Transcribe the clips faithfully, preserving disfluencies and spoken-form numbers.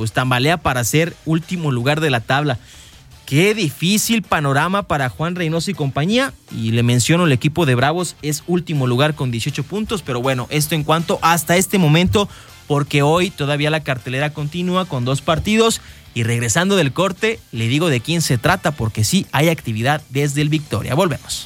pues tambalea para ser último lugar de la tabla. Qué difícil panorama para Juan Reynoso y compañía, y le menciono, el equipo de Bravos es último lugar con dieciocho puntos, pero bueno, esto en cuanto hasta este momento, porque hoy todavía la cartelera continúa con dos partidos, y regresando del corte, le digo de quién se trata, porque sí hay actividad desde el Victoria. Volvemos.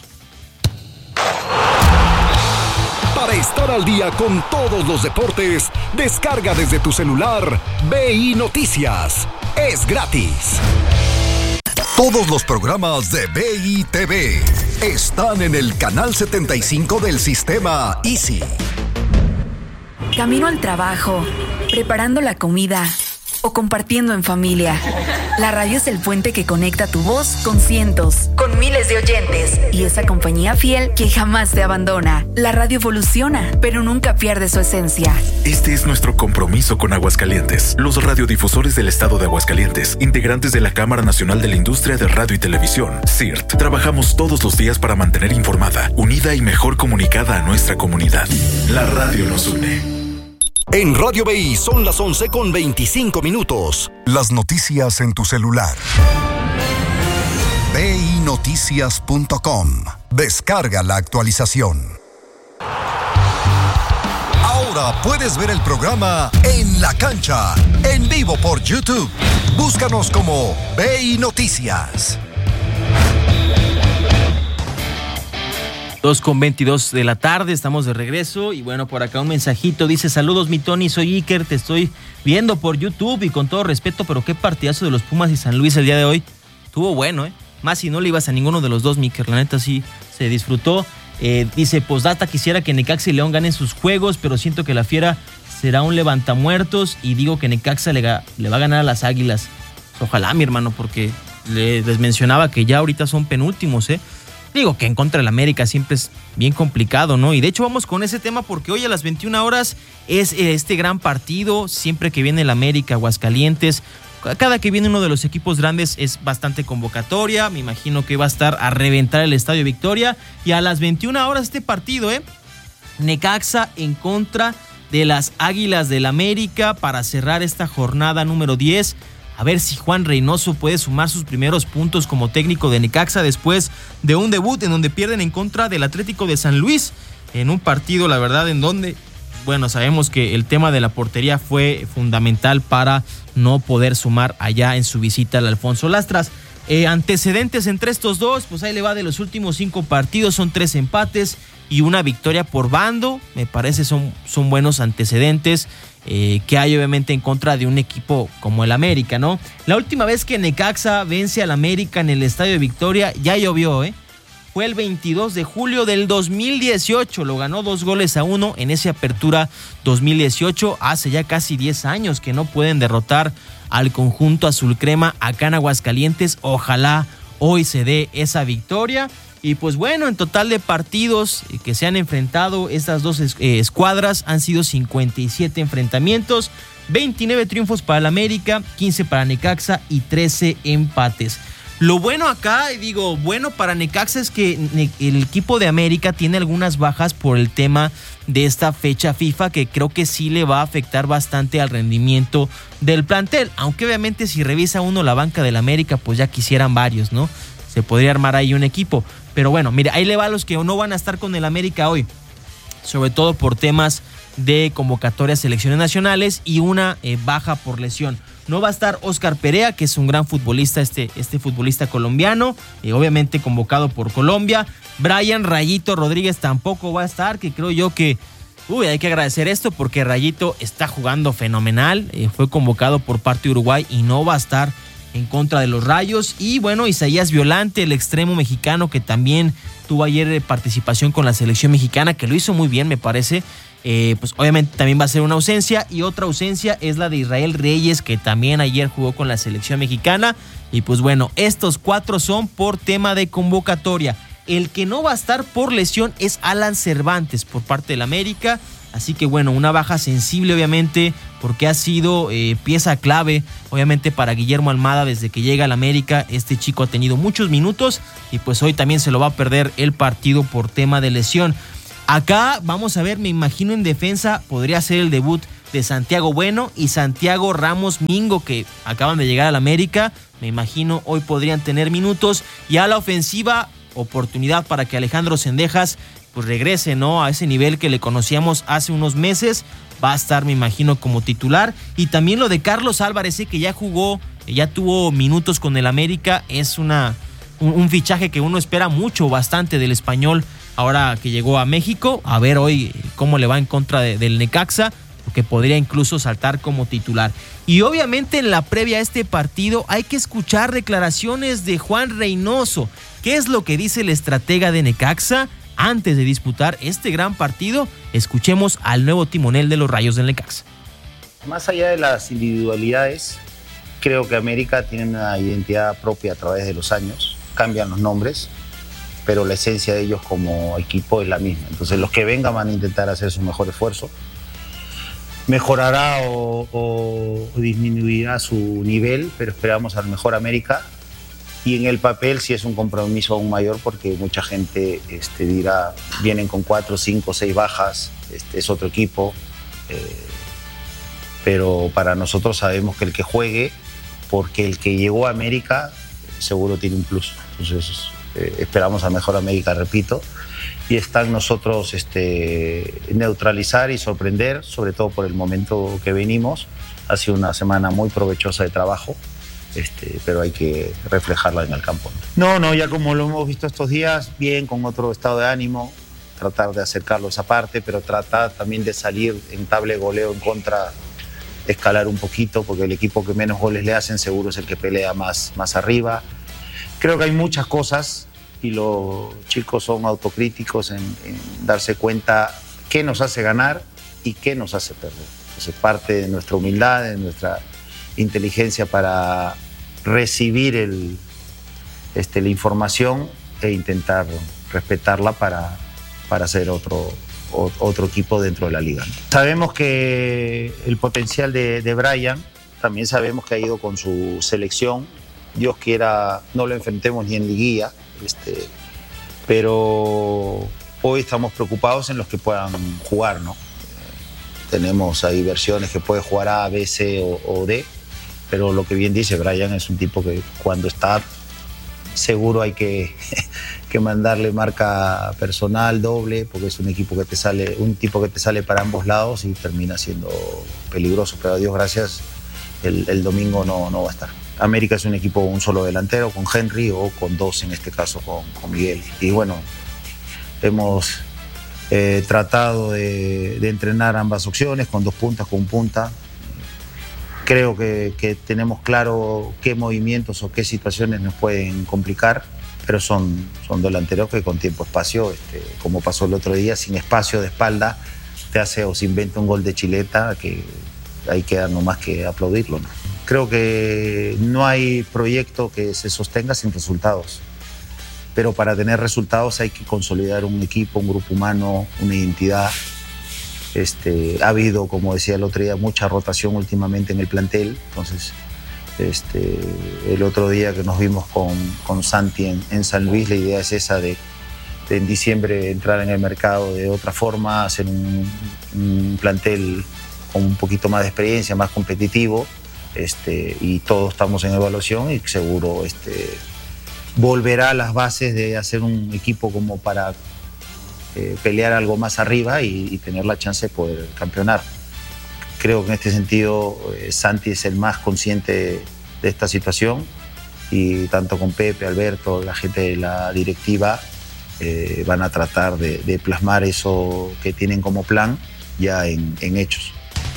Para estar al día con todos los deportes, descarga desde tu celular B I Noticias. Es gratis. Todos los programas de B I T V están en el canal setenta y cinco del sistema Easy. Camino al trabajo, preparando la comida o compartiendo en familia. La radio es el puente que conecta tu voz con cientos, con miles de oyentes y esa compañía fiel que jamás te abandona. La radio evoluciona, pero nunca pierde su esencia. Este es nuestro compromiso con Aguascalientes. Los radiodifusores del estado de Aguascalientes, integrantes de la Cámara Nacional de la Industria de Radio y Televisión, C I R T, trabajamos todos los días para mantener informada, unida y mejor comunicada a nuestra comunidad. La radio nos une. En Radio B I son las once con veinticinco minutos. Las noticias en tu celular. B I noticias punto com. Descarga la actualización. Ahora puedes ver el programa En la Cancha, en vivo por YouTube. Búscanos como B I Noticias. dos con veintidós de la tarde, estamos de regreso y bueno, por acá un mensajito, dice: saludos mi Tony, soy Iker, te estoy viendo por YouTube y con todo respeto, pero qué partidazo de los Pumas y San Luis el día de hoy, estuvo bueno, ¿eh? Más si no le ibas a ninguno de los dos, mi Iker, la neta sí se disfrutó. Eh, dice, postdata, quisiera que Necaxa y León ganen sus juegos, pero siento que la Fiera será un levantamuertos y digo que Necaxa le, ga, le va a ganar a las Águilas. Ojalá, mi hermano, porque le, les mencionaba que ya ahorita son penúltimos, ¿eh? Digo que en contra del América siempre es bien complicado, ¿no? Y de hecho vamos con ese tema porque hoy a las veintiuna horas es este gran partido. Siempre que viene el América, Aguascalientes, cada que viene uno de los equipos grandes es bastante convocatoria. Me imagino que va a estar a reventar el Estadio Victoria. Y a las veintiuna horas este partido, ¿eh? Necaxa en contra de las Águilas del América para cerrar esta jornada número diez. A ver si Juan Reynoso puede sumar sus primeros puntos como técnico de Necaxa después de un debut en donde pierden en contra del Atlético de San Luis, en un partido, la verdad, en donde, bueno, sabemos que el tema de la portería fue fundamental para no poder sumar allá en su visita al Alfonso Lastras. Eh, antecedentes entre estos dos, pues ahí le va de los últimos cinco partidos, son tres empates y una victoria por bando. Me parece son, son buenos antecedentes eh, que hay obviamente en contra de un equipo como el América, ¿no? La última vez que Necaxa vence al América en el Estadio de Victoria ya llovió, ¿eh? Fue el veintidós de julio del dos mil dieciocho, lo ganó dos goles a uno en esa apertura dos mil dieciocho, hace ya casi diez años que no pueden derrotar al conjunto azul crema acá en Aguascalientes. Ojalá hoy se dé esa victoria. Y pues bueno, en total de partidos que se han enfrentado estas dos eh, escuadras han sido cincuenta y siete enfrentamientos, veintinueve triunfos para el América, quince para Necaxa y trece empates. Lo bueno acá, y digo bueno para Necaxa, es que el equipo de América tiene algunas bajas por el tema de esta fecha FIFA que creo que sí le va a afectar bastante al rendimiento del plantel, aunque obviamente si revisa uno la banca del América pues ya quisieran varios, ¿no? Se podría armar ahí un equipo, pero bueno, mira, ahí le va a los que no van a estar con el América hoy, sobre todo por temas de convocatorias, selecciones nacionales y una eh, baja por lesión. No va a estar Oscar Perea, que es un gran futbolista, este, este futbolista colombiano, eh, obviamente convocado por Colombia. Brian Rayito Rodríguez tampoco va a estar, que creo yo que uy, hay que agradecer esto porque Rayito está jugando fenomenal, eh, fue convocado por parte de Uruguay y no va a estar en contra de los Rayos. Y bueno, Isaías Violante, el extremo mexicano que también tuvo ayer participación con la selección mexicana, que lo hizo muy bien, me parece. Eh, pues obviamente también va a ser una ausencia, y otra ausencia es la de Israel Reyes, que también ayer jugó con la selección mexicana. Y pues bueno, estos cuatro son por tema de convocatoria. El que no va a estar por lesión es Alan Cervantes por parte del América, así que bueno, una baja sensible obviamente porque ha sido eh, pieza clave obviamente para Guillermo Almada desde que llega al América. Este chico ha tenido muchos minutos y pues hoy también se lo va a perder el partido por tema de lesión. Acá vamos a ver, me imagino en defensa podría ser el debut de Santiago Bueno y Santiago Ramos Mingo, que acaban de llegar al América. Me imagino hoy podrían tener minutos. Y a la ofensiva, oportunidad para que Alejandro Zendejas pues regrese, ¿no?, a ese nivel que le conocíamos hace unos meses. Va a estar, me imagino, como titular. Y también lo de Carlos Álvarez, ¿eh?, que ya jugó, ya tuvo minutos con el América. Es una un, un fichaje que uno espera mucho, bastante del español ahora que llegó a México. A ver hoy cómo le va en contra de, del Necaxa, porque podría incluso saltar como titular. Y obviamente en la previa a este partido hay que escuchar declaraciones de Juan Reynoso. ¿Qué es lo que dice el estratega de Necaxa antes de disputar este gran partido? Escuchemos al nuevo timonel de los Rayos del Necaxa. Más allá de las individualidades, creo que América tiene una identidad propia a través de los años. Cambian los nombres, pero la esencia de ellos como equipo es la misma. Entonces los que vengan van a intentar hacer su mejor esfuerzo. Mejorará o, o, o disminuirá su nivel, pero esperamos al mejor América. Y en el papel sí es un compromiso aún mayor, porque mucha gente este, dirá, vienen con cuatro, cinco, seis bajas, este, es otro equipo. Eh, pero para nosotros sabemos que el que juegue, porque el que llegó a América seguro tiene un plus. Entonces eh, esperamos al mejor América, repito. Y está en nosotros este, neutralizar y sorprender, sobre todo por el momento que venimos. Ha sido una semana muy provechosa de trabajo. Este, pero hay que reflejarla en el campo. No, no, ya como lo hemos visto estos días, bien, con otro estado de ánimo, tratar de acercarlo a esa parte, pero tratar también de salir en tabla de goleo en contra, escalar un poquito, porque el equipo que menos goles le hacen seguro es el que pelea más, más arriba. Creo que hay muchas cosas y los chicos son autocríticos en, en darse cuenta qué nos hace ganar y qué nos hace perder. Entonces parte de nuestra humildad, de nuestra inteligencia para recibir el, este, la información e intentar respetarla para, para ser otro, o, otro equipo dentro de la liga. Sabemos que el potencial de, de Brian, también sabemos que ha ido con su selección. Dios quiera no lo enfrentemos ni en liguilla, este, pero hoy estamos preocupados en los que puedan jugar, ¿no? Eh, tenemos ahí versiones que puede jugar A, B, C o, o D. Pero lo que bien dice Brian es un tipo que cuando está seguro hay que, que mandarle marca personal, doble, porque es un equipo que te sale, un tipo que te sale para ambos lados y termina siendo peligroso. Pero a Dios gracias, el, el domingo no, no va a estar. América es un equipo con un solo delantero, con Henry, o con dos en este caso, con, con Miguel. Y bueno, hemos eh, tratado de, de entrenar ambas opciones, con dos puntas, con punta. Creo que, que tenemos claro qué movimientos o qué situaciones nos pueden complicar, pero son, son delanteros que con tiempo, espacio, este, como pasó el otro día, sin espacio de espalda, te hace o se inventa un gol de chileta que hay que dar nomás que aplaudirlo, ¿no? Creo que no hay proyecto que se sostenga sin resultados, pero para tener resultados hay que consolidar un equipo, un grupo humano, una identidad. Este, ha habido, como decía el otro día, mucha rotación últimamente en el plantel. Entonces, este, el otro día que nos vimos con, con Santi en, en San Luis, la idea es esa de, de en diciembre entrar en el mercado de otra forma, hacer un, un plantel con un poquito más de experiencia, más competitivo, este, y todos estamos en evaluación y seguro este, volverá a las bases de hacer un equipo como para Eh, pelear algo más arriba y, y tener la chance de poder campeonar. Creo que en este sentido eh, Santi es el más consciente de, de esta situación, y tanto con Pepe, Alberto, la gente de la directiva eh, van a tratar de, de plasmar eso que tienen como plan ya en, en hechos.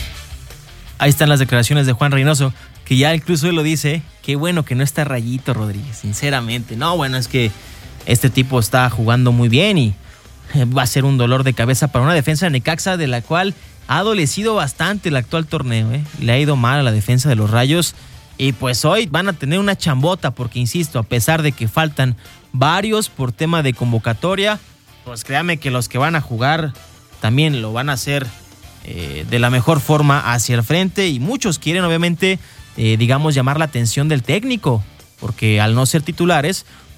Ahí están las declaraciones de Juan Reynoso, que ya incluso él lo dice. Qué bueno que no está Rayito Rodríguez, sinceramente. No, bueno, es que este tipo está jugando muy bien y va a ser un dolor de cabeza para una defensa de Necaxa de la cual ha adolecido bastante el actual torneo, ¿eh? Le ha ido mal a la defensa de los Rayos y pues hoy van a tener una chambota porque, insisto, a pesar de que faltan varios por tema de convocatoria, pues créame que los que van a jugar también lo van a hacer eh, de la mejor forma hacia el frente, y muchos quieren obviamente, eh, digamos, llamar la atención del técnico, porque al no ser titulares,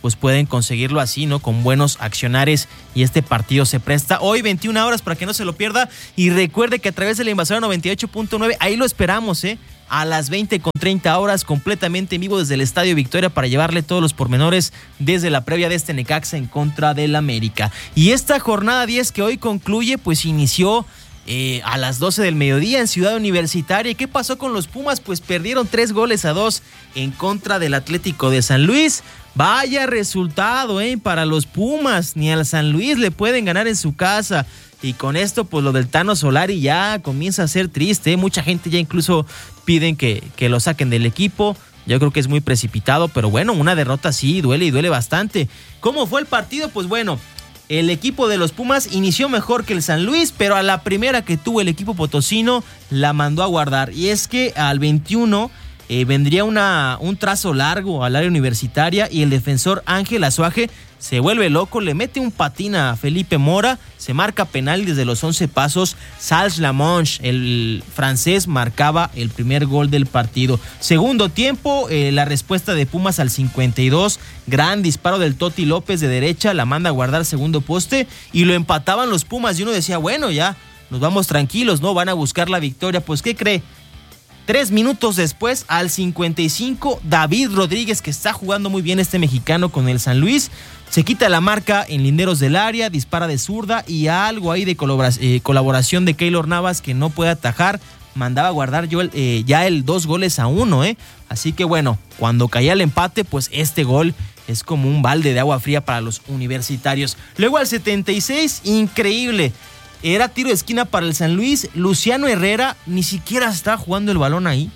pues pueden conseguirlo así, ¿no? Con buenos accionares, y este partido se presta hoy veintiuna horas para que no se lo pierda. Y recuerde que a través de la Invasora noventa y ocho punto nueve, ahí lo esperamos, ¿eh? A las veinte con treinta horas, completamente en vivo desde el Estadio Victoria, para llevarle todos los pormenores desde la previa de este Necaxa en contra del América. Y esta jornada diez que hoy concluye, pues inició Eh, a las doce del mediodía en Ciudad Universitaria. ¿Y qué pasó con los Pumas? Pues perdieron tres goles a dos en contra del Atlético de San Luis. Vaya resultado, ¿eh? Para los Pumas, ni al San Luis le pueden ganar en su casa. Y con esto, pues lo del Tano Solari ya comienza a ser triste, ¿eh? Mucha gente ya incluso piden que, que lo saquen del equipo. Yo creo que es muy precipitado, pero bueno, una derrota sí duele y duele bastante. ¿Cómo fue el partido? Pues bueno, el equipo de los Pumas inició mejor que el San Luis, pero a la primera que tuvo el equipo potosino la mandó a guardar. Y es que al veintiuno eh, vendría una, un trazo largo al área universitaria, y el defensor Ángel Azuaje se vuelve loco, le mete un patín a Felipe Mora, se marca penal desde los once pasos. Salles Lamonche, el francés, marcaba el primer gol del partido. Segundo tiempo, eh, la respuesta de Pumas al cincuenta y dos, gran disparo del Toti López de derecha, la manda a guardar segundo poste, y lo empataban los Pumas, y uno decía, bueno, ya nos vamos tranquilos, ¿no? Van a buscar la victoria. Pues, ¿qué cree? Tres minutos después, al cincuenta y cinco, David Rodríguez, que está jugando muy bien este mexicano con el San Luis, se quita la marca en linderos del área, dispara de zurda, y algo ahí de colaboración de Keylor Navas, que no puede atajar, mandaba a guardar yo el, eh, ya el dos goles a uno, ¿eh? Así que bueno, cuando caía el empate, pues este gol es como un balde de agua fría para los universitarios. Luego al setenta y seis, increíble, era tiro de esquina para el San Luis. Luciano Herrera ni siquiera está jugando el balón ahí,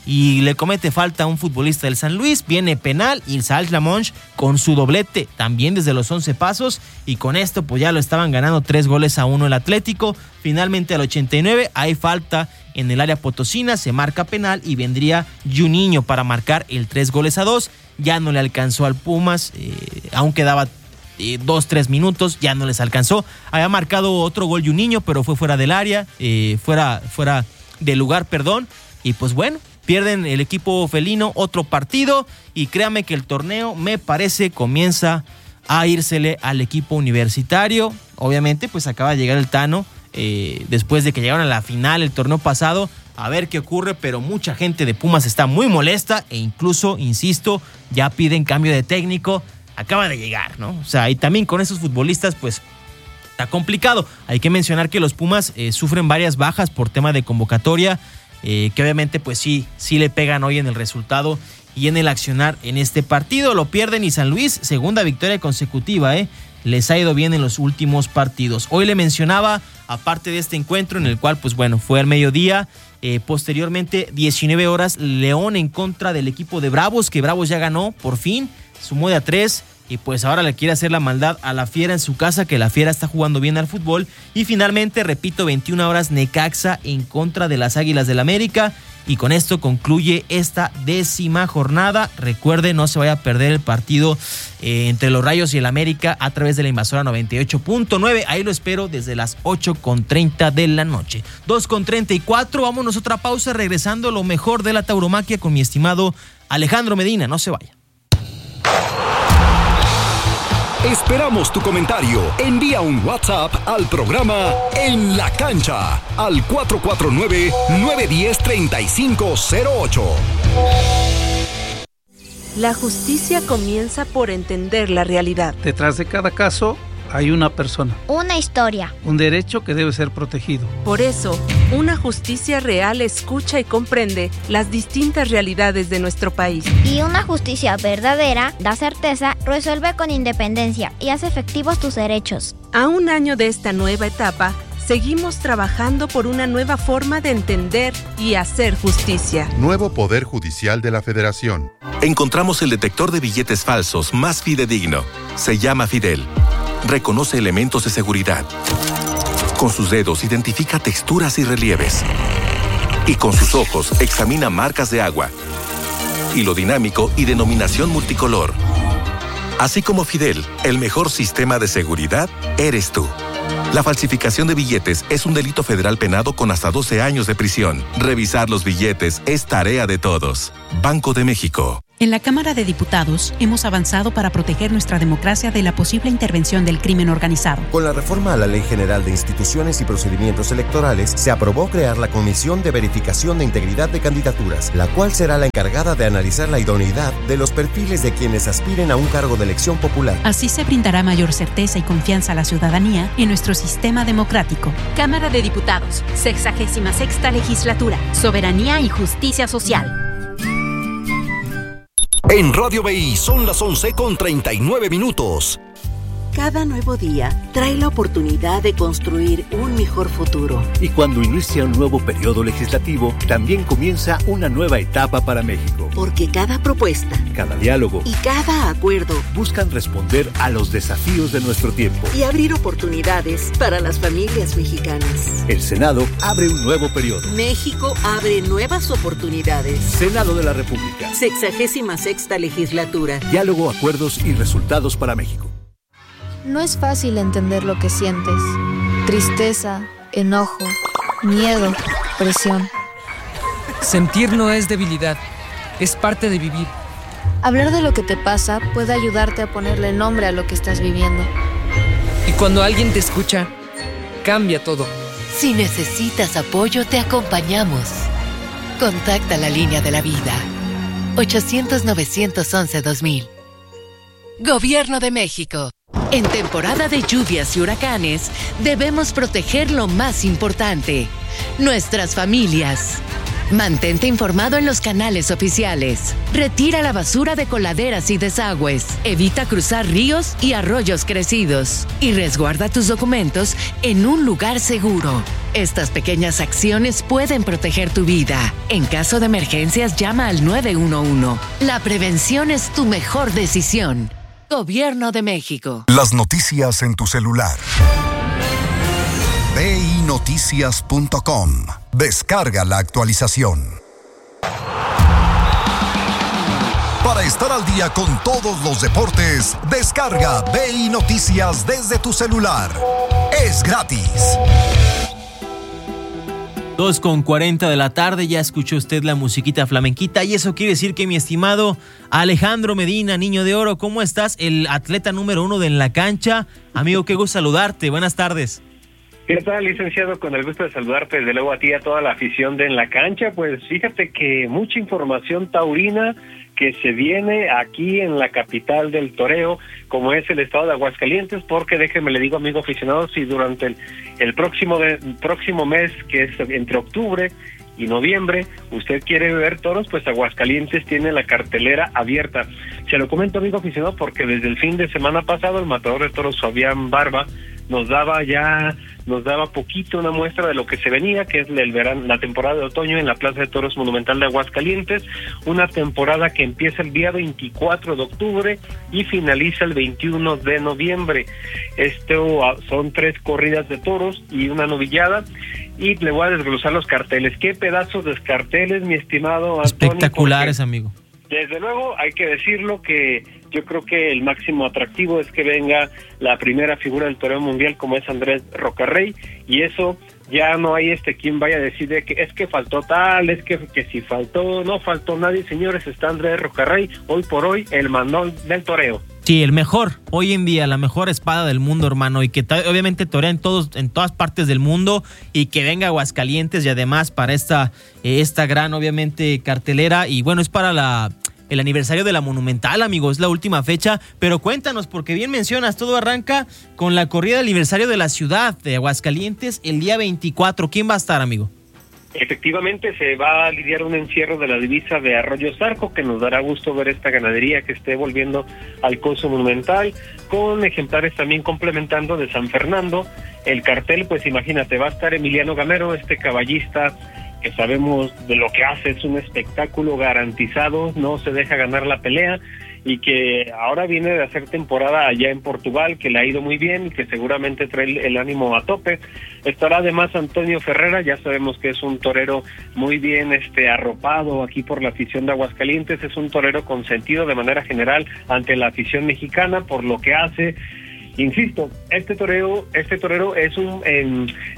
y le comete falta a un futbolista del San Luis. Viene penal, y Salles Lamonche con su doblete también desde los once pasos, y con esto pues ya lo estaban ganando tres goles a uno el Atlético. Finalmente al ochenta y nueve hay falta en el área potosina, se marca penal, y vendría Juninho para marcar el tres goles a dos. Ya no le alcanzó al Pumas, eh, aún quedaba Eh, dos, tres minutos, ya no les alcanzó. Había marcado otro gol Juninho, pero fue fuera del área, eh, fuera, fuera del lugar, perdón. Y pues bueno, pierden el equipo felino otro partido, y créame que el torneo, me parece, comienza a írsele al equipo universitario. Obviamente, pues acaba de llegar el Tano, eh, después de que llegaron a la final el torneo pasado, a ver qué ocurre, pero mucha gente de Pumas está muy molesta, e incluso, insisto, ya piden cambio de técnico. Acaba de llegar, ¿no? O sea, y también con esos futbolistas, pues, está complicado. Hay que mencionar que los Pumas eh, sufren varias bajas por tema de convocatoria, eh, que obviamente, pues sí, sí le pegan hoy en el resultado y en el accionar en este partido. Lo pierden, y San Luis, segunda victoria consecutiva, ¿eh? Les ha ido bien en los últimos partidos. Hoy le mencionaba, aparte de este encuentro, en el cual, pues bueno, fue al mediodía, eh, posteriormente, diecinueve horas, León en contra del equipo de Bravos, que Bravos ya ganó, por fin, sumó de a tres, y pues ahora le quiere hacer la maldad a la Fiera en su casa, que la Fiera está jugando bien al fútbol. Y finalmente, repito, veintiuna horas, Necaxa en contra de las Águilas del América, y con esto concluye esta décima jornada. Recuerde, no se vaya a perder el partido eh, entre los Rayos y el América a través de la Invasora noventa y ocho punto nueve. Ahí lo espero desde las ocho con treinta de la noche. dos con treinta y cuatro, vámonos a otra pausa, regresando lo mejor de la tauromaquia con mi estimado Alejandro Medina. No se vaya. Esperamos tu comentario. Envía un WhatsApp al programa En la Cancha al cuatro cuatro nueve, nueve uno cero, tres cinco cero ocho. La justicia comienza por entender la realidad. Detrás de cada caso hay una persona. Una historia. Un derecho que debe ser protegido. Por eso, una justicia real escucha y comprende las distintas realidades de nuestro país. Y una justicia verdadera da certeza, resuelve con independencia y hace efectivos tus derechos. A un año de esta nueva etapa, seguimos trabajando por una nueva forma de entender y hacer justicia. Nuevo Poder Judicial de la Federación. Encontramos el detector de billetes falsos más fidedigno. Se llama Fidel. Reconoce elementos de seguridad. Con sus dedos identifica texturas y relieves. Y con sus ojos examina marcas de agua. Hilo dinámico y denominación multicolor. Así como Fidel, el mejor sistema de seguridad eres tú. La falsificación de billetes es un delito federal penado con hasta doce años de prisión. Revisar los billetes es tarea de todos. Banco de México. En la Cámara de Diputados hemos avanzado para proteger nuestra democracia de la posible intervención del crimen organizado. Con la reforma a la Ley General de Instituciones y Procedimientos Electorales, se aprobó crear la Comisión de Verificación de Integridad de Candidaturas, la cual será la encargada de analizar la idoneidad de los perfiles de quienes aspiren a un cargo de elección popular. Así se brindará mayor certeza y confianza a la ciudadanía en nuestro sistema democrático. Cámara de Diputados, sexagésima sexta legislatura, soberanía y justicia social. En Radio B I son las once con treinta y nueve minutos. Cada nuevo día trae la oportunidad de construir un mejor futuro. Y cuando inicia un nuevo periodo legislativo, también comienza una nueva etapa para México. Porque cada propuesta, cada diálogo y cada acuerdo buscan responder a los desafíos de nuestro tiempo y abrir oportunidades para las familias mexicanas. El Senado abre un nuevo periodo. México abre nuevas oportunidades. Senado de la República. Sexagésima sexta legislatura. Diálogo, acuerdos y resultados para México. No es fácil entender lo que sientes. Tristeza, enojo, miedo, presión. Sentir no es debilidad, es parte de vivir. Hablar de lo que te pasa puede ayudarte a ponerle nombre a lo que estás viviendo. Y cuando alguien te escucha, cambia todo. Si necesitas apoyo, te acompañamos. Contacta la línea de la vida. ochocientos, novecientos once, dos mil. Gobierno de México. En temporada de lluvias y huracanes, debemos proteger lo más importante, nuestras familias. Mantente informado en los canales oficiales. Retira la basura de coladeras y desagües. Evita cruzar ríos y arroyos crecidos. Y resguarda tus documentos en un lugar seguro. Estas pequeñas acciones pueden proteger tu vida. En caso de emergencias, llama al nueve uno uno. La prevención es tu mejor decisión. Gobierno de México. Las noticias en tu celular. B I noticias punto com. Descarga la actualización. Para estar al día con todos los deportes, descarga B I Noticias desde tu celular. Es gratis. dos con cuarenta de la tarde, ya escuchó usted la musiquita flamenquita y eso quiere decir que mi estimado Alejandro Medina, Niño de Oro, ¿cómo estás? El atleta número uno de En la Cancha. Amigo, qué gusto saludarte, buenas tardes. ¿Qué tal, licenciado? Con el gusto de saludarte, desde luego a ti y a toda la afición de En la Cancha. Pues fíjate que mucha información taurina que se viene aquí en la capital del toreo, como es el estado de Aguascalientes, porque déjeme le digo, amigo aficionado, si durante el, el próximo de, próximo mes, que es entre octubre y noviembre, usted quiere ver toros, pues Aguascalientes tiene la cartelera abierta. Se lo comento, amigo aficionado, porque desde el fin de semana pasado el matador de toros Fabián Barba nos daba ya, nos daba poquito una muestra de lo que se venía, que es el verano, la temporada de otoño en la Plaza de Toros Monumental de Aguascalientes, una temporada que empieza el día veinticuatro de octubre y finaliza el veintiuno de noviembre. Esto son tres corridas de toros y una novillada, y le voy a desglosar los carteles. ¿Qué pedazos de carteles, mi estimado Antonio? Espectaculares, porque, amigo. Desde luego, hay que decirlo que yo creo que el máximo atractivo es que venga la primera figura del toreo mundial, como es Andrés Rocarrey, y eso ya no hay este quien vaya a decir de que es que faltó tal, es que, que si faltó, no faltó nadie, señores, está Andrés Rocarrey, hoy por hoy el mandón del toreo. Sí, el mejor, hoy en día, la mejor espada del mundo, hermano, y que ta- obviamente torea en todos, en todas partes del mundo, y que venga a Aguascalientes, y además para esta, eh, esta gran, obviamente, cartelera, y bueno, es para la... el aniversario de la Monumental, amigo, es la última fecha, pero cuéntanos, porque bien mencionas, todo arranca con la corrida del aniversario de la ciudad de Aguascalientes el día veinticuatro. ¿Quién va a estar, amigo? Efectivamente, se va a lidiar un encierro de la divisa de Arroyo Zarco, que nos dará gusto ver esta ganadería que esté volviendo al coso monumental, con ejemplares también complementando de San Fernando. El cartel, pues imagínate, va a estar Emiliano Gamero, este caballista que sabemos de lo que hace, es un espectáculo garantizado, no se deja ganar la pelea, y que ahora viene de hacer temporada allá en Portugal, que le ha ido muy bien y que seguramente trae el ánimo a tope. Estará además Antonio Ferrera, ya sabemos que es un torero muy bien este arropado aquí por la afición de Aguascalientes, es un torero consentido de manera general ante la afición mexicana por lo que hace. Insisto, este torero, este torero es un, en, eh,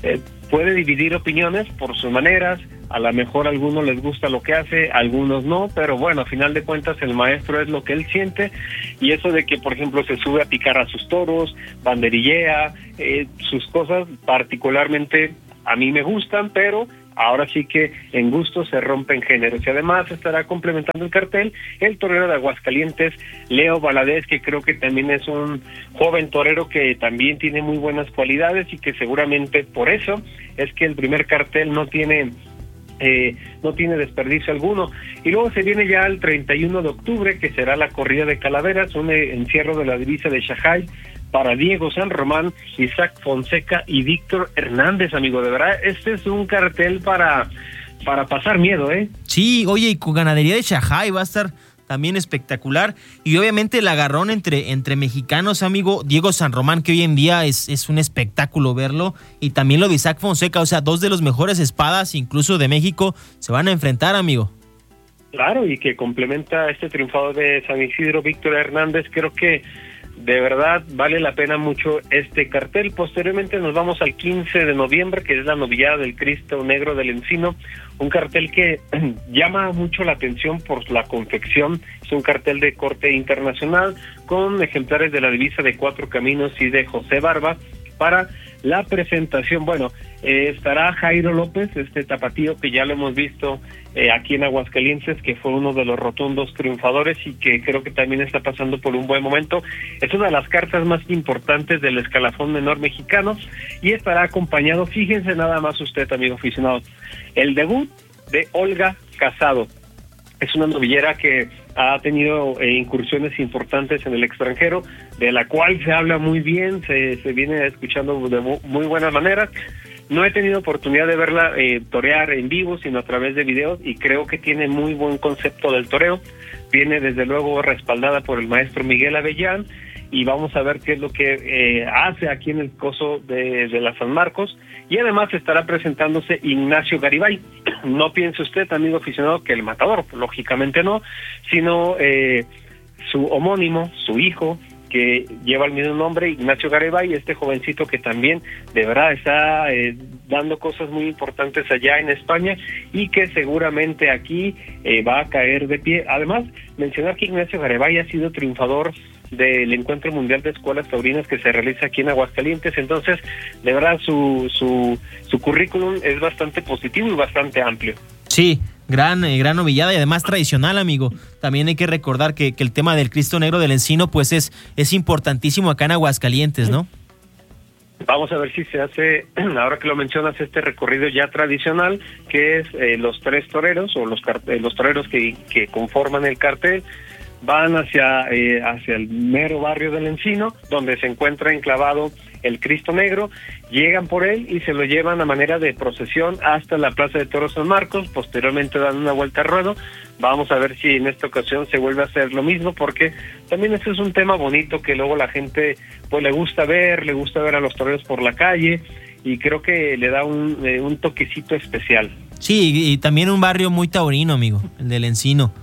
puede dividir opiniones por sus maneras. A lo mejor a algunos les gusta lo que hace, a algunos no, pero bueno, a final de cuentas el maestro es lo que él siente, y eso de que, por ejemplo, se sube a picar a sus toros, banderillea, eh, sus cosas particularmente a mí me gustan, pero ahora sí que en gusto se rompen géneros. Y además estará complementando el cartel el torero de Aguascalientes, Leo Valadez, que creo que también es un joven torero que también tiene muy buenas cualidades y que seguramente por eso es que el primer cartel no tiene Eh, no tiene desperdicio alguno. Y luego se viene ya el treinta y uno de octubre, que será la corrida de calaveras, un encierro de la divisa de Shanghái para Diego San Román, Isaac Fonseca y Víctor Hernández, amigo. De verdad, este es un cartel para, para pasar miedo, ¿eh? Sí, oye, y con ganadería de Shanghái va a estar también espectacular, y obviamente el agarrón entre, entre mexicanos, amigo. Diego San Román, que hoy en día es, es un espectáculo verlo, y también lo de Isaac Fonseca, o sea, dos de los mejores espadas incluso de México se van a enfrentar, amigo. Claro, y que complementa este triunfador de San Isidro, Víctor Hernández. Creo que de verdad vale la pena mucho este cartel. Posteriormente nos vamos al quince de noviembre, que es la novillada del Cristo Negro del Encino, un cartel que llama mucho la atención por la confección. Es un cartel de corte internacional con ejemplares de la divisa de Cuatro Caminos y de José Barba. Para la presentación, bueno, eh, estará Jairo López, este tapatío que ya lo hemos visto eh, aquí en Aguascalientes, que fue uno de los rotundos triunfadores y que creo que también está pasando por un buen momento. Es una de las cartas más importantes del escalafón menor mexicano, y estará acompañado, fíjense nada más usted, amigo aficionado, el debut de Olga Casado. Es una novillera que ha tenido eh, incursiones importantes en el extranjero, de la cual se habla muy bien, se, se viene escuchando de muy buena manera. No he tenido oportunidad de verla eh, torear en vivo, sino a través de videos, y creo que tiene muy buen concepto del toreo. Viene desde luego respaldada por el maestro Miguel Avellán, y vamos a ver qué es lo que eh, hace aquí en el coso de, de la San Marcos. Y además estará presentándose Ignacio Garibay. No piense usted, amigo aficionado, que el matador, lógicamente no, sino eh, su homónimo, su hijo, que lleva el mismo nombre, Ignacio Garibay, este jovencito que también de verdad está eh, dando cosas muy importantes allá en España, y que seguramente aquí eh, va a caer de pie. Además, mencionar que Ignacio Garibay ha sido triunfador del Encuentro Mundial de Escuelas Taurinas que se realiza aquí en Aguascalientes. Entonces, de verdad, su, su, su currículum es bastante positivo y bastante amplio. Sí, gran, eh, gran novillada, y además tradicional, amigo. También hay que recordar que, que el tema del Cristo Negro del Encino pues es, es importantísimo acá en Aguascalientes, ¿no? Vamos a ver si se hace, ahora que lo mencionas, este recorrido ya tradicional, que es eh, los tres toreros, o los, eh, los toreros que, que conforman el cartel, van hacia, eh, hacia el mero barrio del Encino, donde se encuentra enclavado el Cristo Negro. Llegan por él y se lo llevan a manera de procesión hasta la Plaza de Toros San Marcos. Posteriormente dan una vuelta al ruedo. Vamos a ver si en esta ocasión se vuelve a hacer lo mismo, porque también ese es un tema bonito que luego la gente pues le gusta ver, le gusta ver a los toreros por la calle, y creo que le da un, eh, un toquecito especial. Sí, y también un barrio muy taurino, amigo, el del Encino.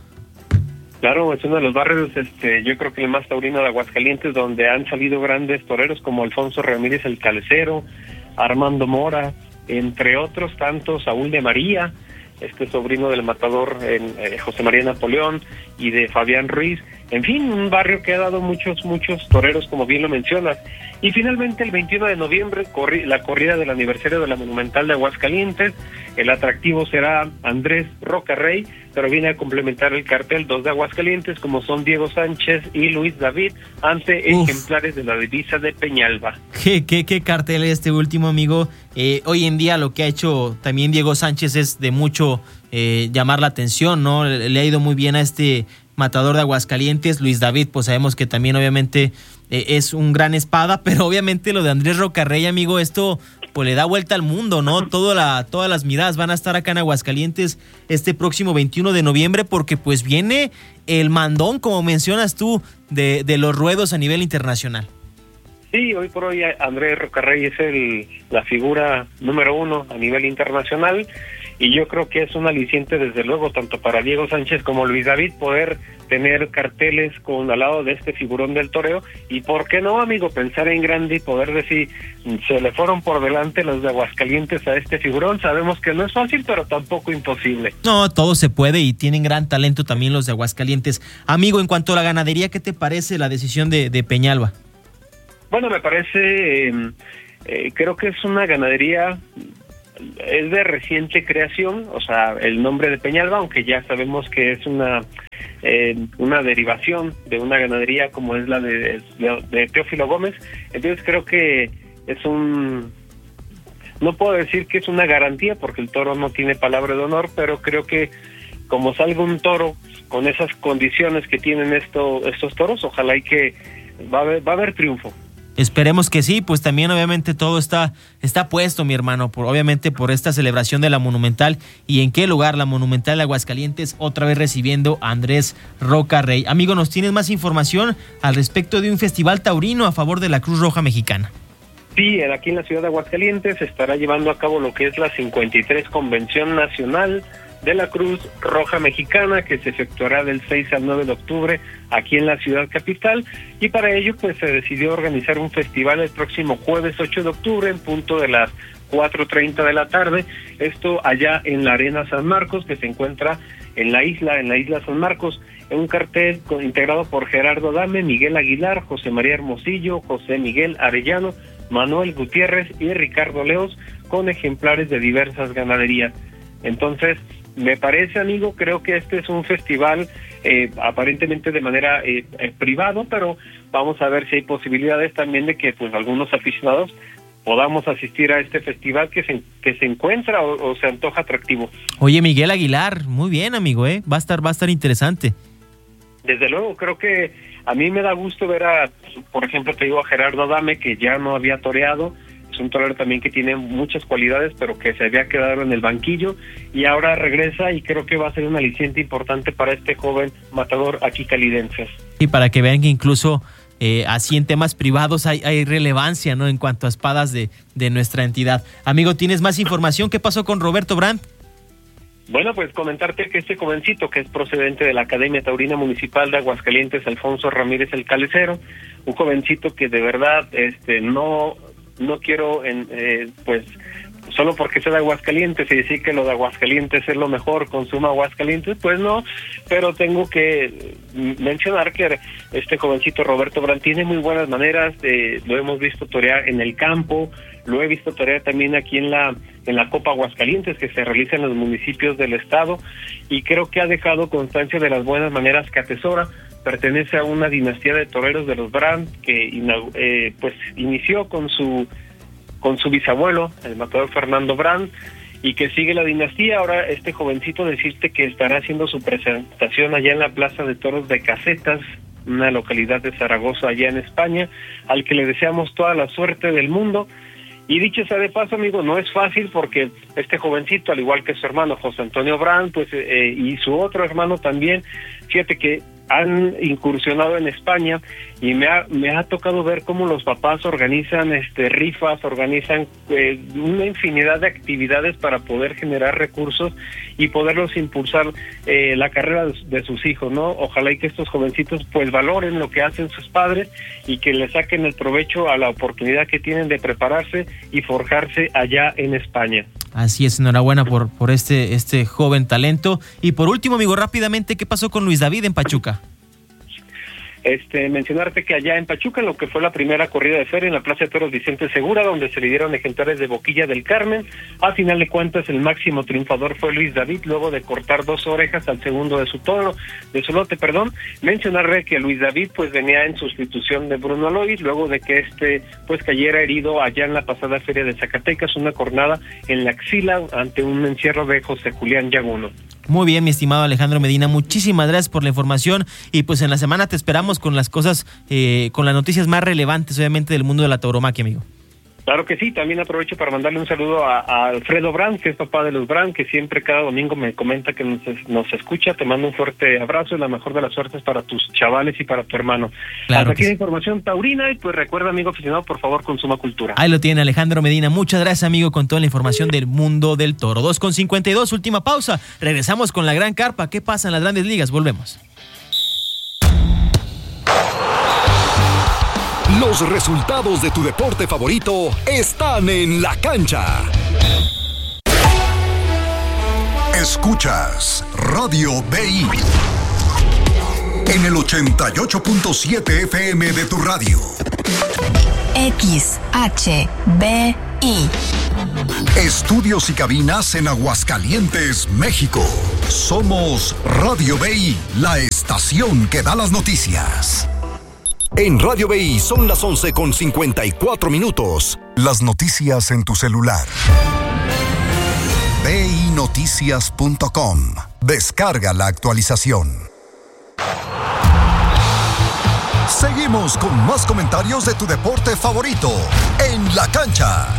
Claro, es uno de los barrios, este, yo creo que el más taurino de Aguascalientes, donde han salido grandes toreros como Alfonso Ramírez el Calecero, Armando Mora, entre otros tantos, Saúl de María, este sobrino del matador en, eh, José María Napoleón, y de Fabián Ruiz. En fin, un barrio que ha dado muchos, muchos toreros, como bien lo mencionas. Y finalmente el veintiuno de noviembre, corri la corrida del aniversario de la Monumental de Aguascalientes. El atractivo será Andrés Rocarrey, pero viene a complementar el cartel dos de Aguascalientes, como son Diego Sánchez y Luis David, ante Uf. ejemplares de la divisa de Peñalba. ¿Qué, qué, qué cartel este último, amigo? Eh, hoy en día lo que ha hecho también Diego Sánchez es de mucho eh, llamar la atención, ¿no? Le, le ha ido muy bien a este matador de Aguascalientes. Luis David, pues sabemos que también obviamente eh, es un gran espada, pero obviamente lo de Andrés Rocarrey, amigo, esto pues le da vuelta al mundo, ¿no? Toda la, todas las miradas van a estar acá en Aguascalientes este próximo veintiuno de noviembre, porque pues viene el mandón, como mencionas tú, de, de los ruedos a nivel internacional. Sí, hoy por hoy Andrés Rocarrey es el, la figura número uno a nivel internacional, y yo creo que es un aliciente desde luego tanto para Diego Sánchez como Luis David poder tener carteles con al lado de este figurón del toreo, y por qué no, amigo, pensar en grande y poder decir, se le fueron por delante los de Aguascalientes a este figurón. Sabemos que no es fácil, pero tampoco imposible. No, todo se puede y tienen gran talento también los de Aguascalientes. Amigo, en cuanto a la ganadería, ¿qué te parece la decisión de, de Peñalba? Bueno, me parece, eh, eh, creo que es una ganadería, es de reciente creación, o sea, el nombre de Peñalba, aunque ya sabemos que es una eh, una derivación de una ganadería como es la de, de, de Teófilo Gómez. Entonces creo que es un, no puedo decir que es una garantía porque el toro no tiene palabra de honor, pero creo que como salga un toro con esas condiciones que tienen esto, estos toros, ojalá y que va a haber, va a haber triunfo. Esperemos que sí, pues también obviamente todo está está puesto, mi hermano, por obviamente por esta celebración de la Monumental. ¿Y en qué lugar? La Monumental de Aguascalientes, otra vez recibiendo a Andrés Roca Rey. Amigo, ¿nos tienes más información al respecto de un festival taurino a favor de la Cruz Roja Mexicana? Sí, aquí en la ciudad de Aguascalientes se estará llevando a cabo lo que es la cincuenta y tres Convención Nacional de la Cruz Roja Mexicana, que se efectuará del seis al nueve de octubre aquí en la ciudad capital, y para ello pues se decidió organizar un festival el próximo jueves ocho de octubre en punto de las cuatro treinta de la tarde, esto allá en la Arena San Marcos, que se encuentra en la isla, en la isla San Marcos, en un cartel con, integrado por Gerardo Adame, Miguel Aguilar, José María Hermosillo, José Miguel Arellano, Manuel Gutiérrez y Ricardo Leos, con ejemplares de diversas ganaderías. Entonces, me parece, amigo, creo que este es un festival eh, aparentemente de manera eh, eh, privado, pero vamos a ver si hay posibilidades también de que pues algunos aficionados podamos asistir a este festival que se, que se encuentra o, o se antoja atractivo. Oye, Miguel Aguilar, muy bien, amigo, ¿eh? Va a estar, va a estar interesante. Desde luego, creo que a mí me da gusto ver a, por ejemplo, te digo a Gerardo Adame, que ya no había toreado. Es un torero también que tiene muchas cualidades, pero que se había quedado en el banquillo y ahora regresa, y creo que va a ser un aliciente importante para este joven matador aquí calidense. Y para que vean que incluso eh, así en temas privados hay, hay relevancia, ¿no? En cuanto a espadas de, de nuestra entidad. Amigo, ¿tienes más información? ¿Qué pasó con Roberto Brandt? Bueno, pues comentarte que este jovencito, que es procedente de la Academia Taurina Municipal de Aguascalientes, Alfonso Ramírez el Calecero, un jovencito que de verdad este no no quiero en, eh, pues solo porque sea de Aguascalientes y decir que lo de Aguascalientes es lo mejor, consuma Aguascalientes, pues no, pero tengo que mencionar que este jovencito Roberto Brandt tiene muy buenas maneras, eh, lo hemos visto torear en el campo, lo he visto torear también aquí en la en la Copa Aguascalientes que se realiza en los municipios del estado, y creo que ha dejado constancia de las buenas maneras que atesora. Pertenece a una dinastía de toreros de los Brandt que eh, pues inició con su con su bisabuelo, el matador Fernando Brandt, y que sigue la dinastía. Ahora este jovencito, decirte que estará haciendo su presentación allá en la Plaza de Toros de Casetas, una localidad de Zaragoza allá en España, al que le deseamos toda la suerte del mundo. Y dicho sea de paso, amigo, no es fácil porque este jovencito, al igual que su hermano José Antonio Brandt, pues eh, y su otro hermano también, fíjate que han incursionado en España, y me ha me ha tocado ver cómo los papás organizan este rifas, organizan eh, una infinidad de actividades para poder generar recursos y poderlos impulsar eh, la carrera de, de sus hijos, ¿no? Ojalá y que estos jovencitos pues valoren lo que hacen sus padres y que le saquen el provecho a la oportunidad que tienen de prepararse y forjarse allá en España. Así es, enhorabuena por, por este, este joven talento. Y por último, amigo, rápidamente, ¿qué pasó con Luis David en Pachuca? Este, mencionarte que allá en Pachuca, en lo que fue la primera corrida de feria en la Plaza de Toros Vicente Segura, donde se le dieron ejemplares de Boquilla del Carmen, a final de cuentas el máximo triunfador fue Luis David, luego de cortar dos orejas al segundo de su toro, de su lote, perdón. Mencionarle que Luis David pues venía en sustitución de Bruno Alois, luego de que este pues cayera herido allá en la pasada feria de Zacatecas, una cornada en la axila ante un encierro de José Julián Yaguno. Muy bien, mi estimado Alejandro Medina, muchísimas gracias por la información, y pues en la semana te esperamos con las cosas, eh, con las noticias más relevantes, obviamente, del mundo de la tauromaquia, amigo. Claro que sí, también aprovecho para mandarle un saludo a, a Alfredo Brand, que es papá de los Brand, que siempre cada domingo me comenta que nos, nos escucha. Te mando un fuerte abrazo y la mejor de las suertes para tus chavales y para tu hermano. Claro. Hasta aquí Sí. la información taurina, y pues recuerda, amigo aficionado, por favor, consuma cultura. Ahí lo tiene Alejandro Medina. Muchas gracias, amigo, con toda la información del mundo del toro. dos con cincuenta y dos, última pausa. Regresamos con la gran carpa. ¿Qué pasa en las grandes ligas? Volvemos. Los resultados de tu deporte favorito están en la cancha. Escuchas Radio B I en el ochenta y ocho punto siete F M de tu radio. X H B I. Estudios y cabinas en Aguascalientes, México. Somos Radio B I, la estación que da las noticias. En Radio B I son las once con cincuenta y cuatro minutos. Las noticias en tu celular. B I noticias punto com. Descarga la actualización. Seguimos con más comentarios de tu deporte favorito en la cancha.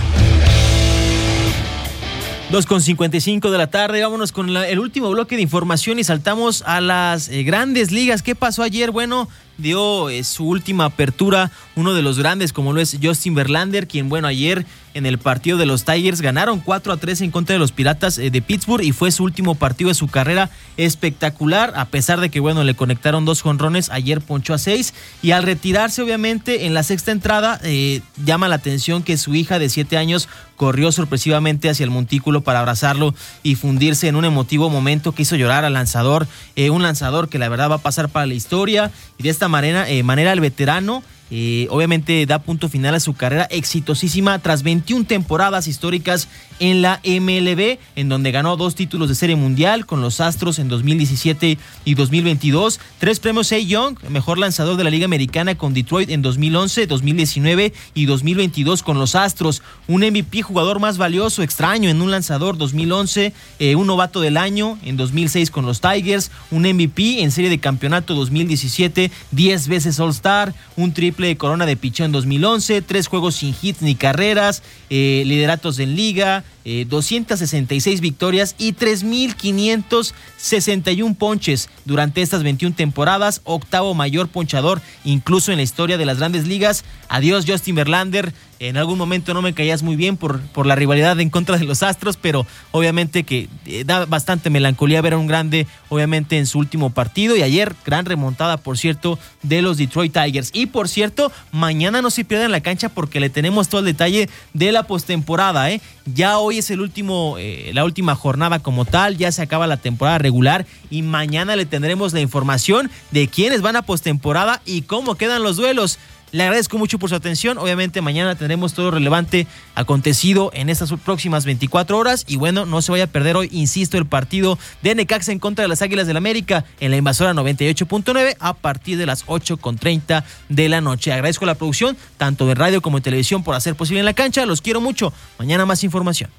dos con cincuenta y cinco de la tarde, vámonos con la, el último bloque de información y saltamos a las eh, grandes ligas. ¿Qué pasó ayer? Bueno, dio eh, su última apertura uno de los grandes, como lo es Justin Verlander, quien, bueno, ayer en el partido de los Tigers ganaron cuatro a tres en contra de los Piratas eh, de Pittsburgh, y fue su último partido de su carrera. Espectacular, a pesar de que, bueno, le conectaron dos jonrones, ayer ponchó a seis, y al retirarse, obviamente, en la sexta entrada, eh, llama la atención que su hija de siete años corrió sorpresivamente hacia el montículo para abrazarlo y fundirse en un emotivo momento que hizo llorar al lanzador, eh, un lanzador que la verdad va a pasar para la historia, y de esta manera, eh, manera el veterano Eh, obviamente da punto final a su carrera exitosísima tras veintiuna temporadas históricas en la M L B, en donde ganó dos títulos de Serie Mundial con los Astros en dos mil diecisiete y dos mil veintidós, tres premios Cy Young, mejor lanzador de la Liga Americana con Detroit en dos mil once, dos mil diecinueve y dos mil veintidós con los Astros, un M V P, jugador más valioso, extraño en un lanzador dos mil once, eh, un novato del año en dos mil seis con los Tigers, un M V P en Serie de Campeonato dos mil diecisiete, diez veces All-Star, un triple de corona de picheo en dos mil once, tres juegos sin hits ni carreras, eh, lideratos en liga, eh, doscientas sesenta y seis victorias y tres mil quinientos sesenta y uno ponches durante estas veintiuna temporadas, octavo mayor ponchador incluso en la historia de las grandes ligas. Adiós, Justin Verlander. En algún momento no me caías muy bien por, por la rivalidad en contra de los Astros, pero obviamente que eh, da bastante melancolía ver a un grande, obviamente, en su último partido. Y ayer, gran remontada, por cierto, de los Detroit Tigers. Y por cierto, mañana no se pierdan la cancha porque le tenemos todo el detalle de la postemporada, ¿eh? Ya hoy es el último, eh, la última jornada como tal, ya se acaba la temporada regular y mañana le tendremos la información de quiénes van a postemporada y cómo quedan los duelos. Le agradezco mucho por su atención. Obviamente mañana tendremos todo relevante acontecido en estas próximas veinticuatro horas. Y bueno, no se vaya a perder hoy, insisto, el partido de Necaxa en contra de las Águilas del América en la Invasora noventa y ocho punto nueve a partir de las ocho con treinta de la noche. Agradezco a la producción, tanto de radio como de televisión, por hacer posible en la cancha. Los quiero mucho. Mañana más información.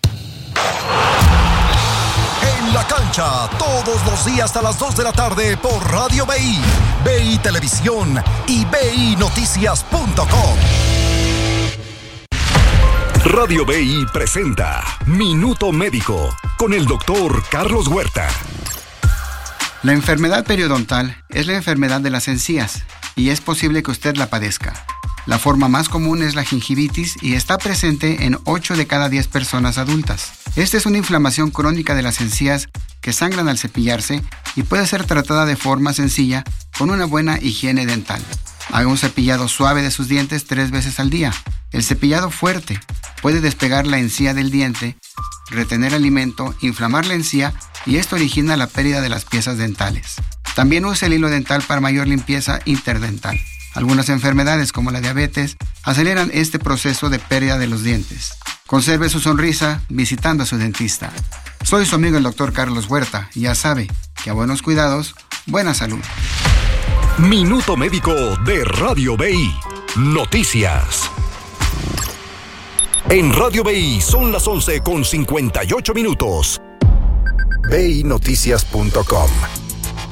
En la cancha, todos los días a las dos de la tarde por Radio B I, B I Televisión y B I Noticias punto com. Radio B I presenta Minuto Médico con el doctor Carlos Huerta. La enfermedad periodontal es la enfermedad de las encías y es posible que usted la padezca. La forma más común es la gingivitis y está presente en ocho de cada diez personas adultas. Esta es una inflamación crónica de las encías que sangran al cepillarse y puede ser tratada de forma sencilla con una buena higiene dental. Haga un cepillado suave de sus dientes tres veces al día. El cepillado fuerte puede despegar la encía del diente, retener alimento, inflamar la encía y esto origina la pérdida de las piezas dentales. También use el hilo dental para mayor limpieza interdental. Algunas enfermedades como la diabetes aceleran este proceso de pérdida de los dientes. Conserve su sonrisa visitando a su dentista. Soy su amigo el doctor Carlos Huerta y ya sabe que a buenos cuidados, buena salud. Minuto Médico de Radio B I. Noticias. En Radio B I son las once con cincuenta y ocho minutos. B I Noticias punto com.